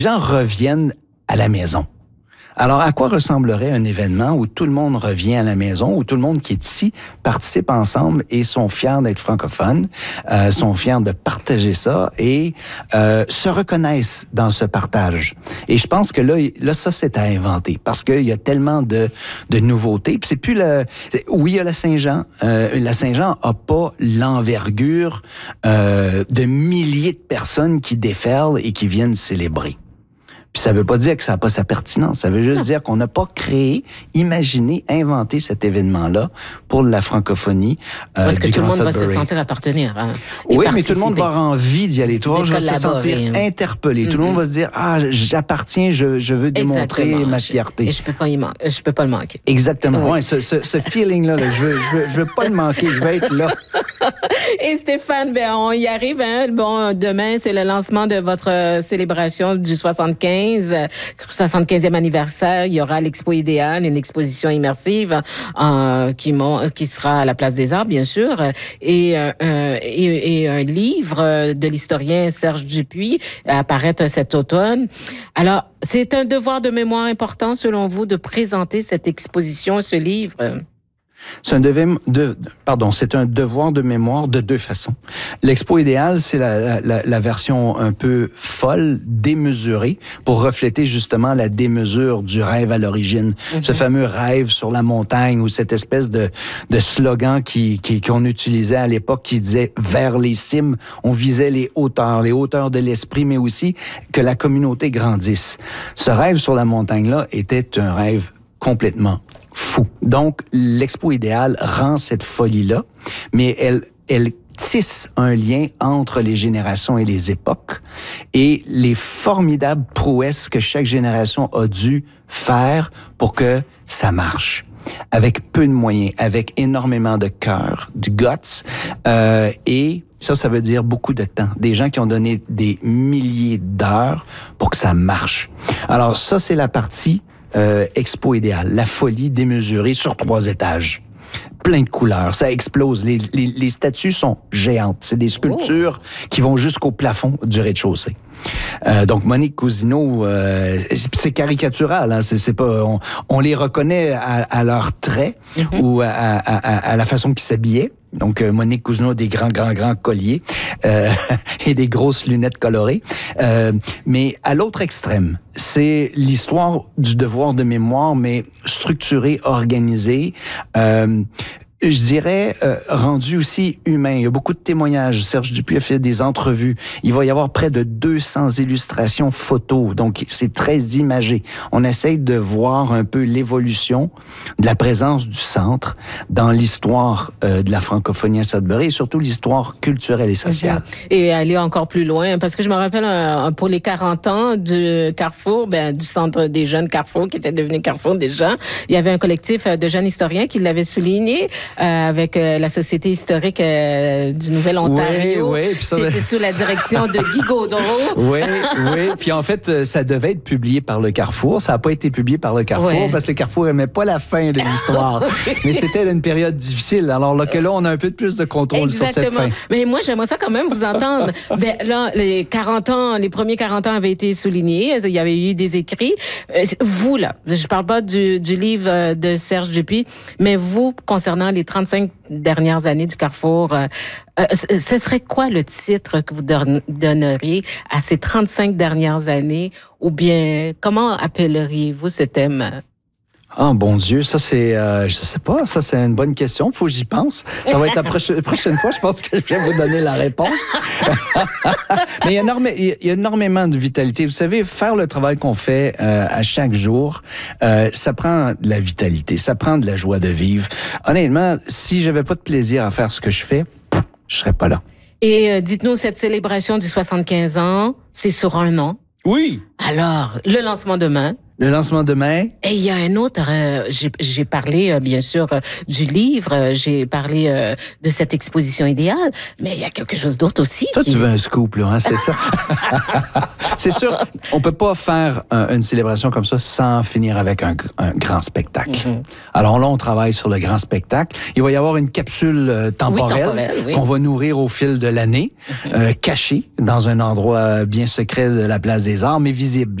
gens reviennent à la maison. Alors, à quoi ressemblerait un événement où tout le monde revient à la maison, où tout le monde qui est ici participe ensemble et sont fiers d'être francophones, sont fiers de partager ça et se reconnaissent dans ce partage. Et je pense que là ça, c'est à inventer parce qu'il y a tellement de nouveautés. Puis c'est plus oui, il y a la Saint-Jean. La Saint-Jean a pas l'envergure de milliers de personnes qui déferlent et qui viennent célébrer. Puis ça veut pas dire que ça n'a pas sa pertinence. Ça veut juste dire qu'on n'a pas créé, imaginé, inventé cet événement-là pour la francophonie. Parce que tout le monde va se sentir appartenir. Hein, oui, mais tout le monde va avoir envie d'y aller. Toi, je vais se sentir interpellé. Tout le monde va se dire, j'appartiens, je veux démontrer ma fierté. Et je peux pas le manquer. Exactement. Oui. Ouais, ce feeling-là, je veux pas le manquer. Je veux être là. Et Stéphane, on y arrive. Hein? Bon, demain, c'est le lancement de votre célébration du 75e anniversaire. Il y aura l'Expo Idéal, une exposition immersive qui sera à la Place des Arts, bien sûr, et un livre de l'historien Serge Dupuis apparaître cet automne. Alors, c'est un devoir de mémoire important, selon vous, de présenter cette exposition, ce livre? C'est un devoir de mémoire de deux façons. L'Expo Idéal, c'est la version un peu folle, démesurée, pour refléter justement la démesure du rêve à l'origine. Mm-hmm. Ce fameux rêve sur la montagne ou cette espèce de slogan qu'on utilisait à l'époque qui disait « vers les cimes ». On visait les hauteurs de l'esprit, mais aussi que la communauté grandisse. Ce rêve sur la montagne-là était un rêve complètement fou. Donc, l'Expo Idéal rend cette folie-là, mais elle tisse un lien entre les générations et les époques et les formidables prouesses que chaque génération a dû faire pour que ça marche. Avec peu de moyens, avec énormément de cœur, du guts, et ça veut dire beaucoup de temps. Des gens qui ont donné des milliers d'heures pour que ça marche. Alors ça, c'est la partie Expo Idéal, la folie démesurée sur 3 étages. Plein de couleurs, ça explose. Les statues sont géantes. C'est des sculptures qui vont jusqu'au plafond du rez-de-chaussée. Donc Monique Cousineau, c'est caricatural, hein, c'est pas, on les reconnaît à leurs traits ou à la façon qu'ils s'habillaient. Donc Monique Cousineau, des grands colliers et des grosses lunettes colorées. Mais à l'autre extrême, c'est l'histoire du devoir de mémoire, mais structurée, organisée. Je dirais, rendu aussi humain. Il y a beaucoup de témoignages. Serge Dupuis a fait des entrevues. Il va y avoir près de 200 illustrations photos. Donc, c'est très imagé. On essaye de voir un peu l'évolution de la présence du centre dans l'histoire de la francophonie à Sudbury et surtout l'histoire culturelle et sociale. Et aller encore plus loin, parce que je me rappelle pour les 40 ans du Carrefour, du Centre des jeunes Carrefour, qui était devenu Carrefour déjà, il y avait un collectif de jeunes historiens qui l'avait souligné. Avec la Société historique du Nouvel-Ontario. Oui. C'était sous la direction de Guy Gaudreau. Oui. Puis en fait, ça devait être publié par le Carrefour. Ça n'a pas été publié par le Carrefour parce que le Carrefour n'aimait pas la fin de l'histoire. Mais c'était une période difficile. Alors là, on a un peu plus de contrôle sur cette fin. Mais moi, j'aimerais ça quand même vous entendre. Là, les premiers 40 ans avaient été soulignés. Il y avait eu des écrits. Vous, là, je parle pas du livre de Serge Dupuis, mais vous, concernant les 35 dernières années du Carrefour, ce serait quoi le titre que vous donneriez à ces 35 dernières années? Ou bien, comment appelleriez-vous ce thème? Oh, bon Dieu, ça c'est, je sais pas, ça c'est une bonne question. Faut que j'y pense. Ça va être la prochaine fois, je pense que je vais vous donner la réponse. Mais il y a énormément de vitalité. Vous savez, faire le travail qu'on fait à chaque jour, ça prend de la vitalité, ça prend de la joie de vivre. Honnêtement, si j'avais pas de plaisir à faire ce que je fais, je serais pas là. Et dites-nous, cette célébration du 75 ans, c'est sur 1 an. Oui. Alors, le lancement demain. Le lancement demain. Et il y a un autre, j'ai parlé bien sûr du livre, j'ai parlé de cette exposition idéale, mais il y a quelque chose d'autre aussi. Toi, tu veux un scoop, là, hein, c'est ça? C'est sûr, on peut pas faire une célébration comme ça sans finir avec un grand spectacle. Alors là, on travaille sur le grand spectacle. Il va y avoir une capsule temporelle qu'on va nourrir au fil de l'année, cachée dans un endroit bien secret de la Place des Arts, mais visible.